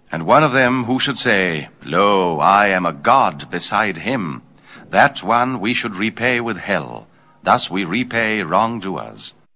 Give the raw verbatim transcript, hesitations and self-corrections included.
And one of them who should say, Lo, I am a god beside him, that one we should repay with hell. Thus we repay wrongdoers.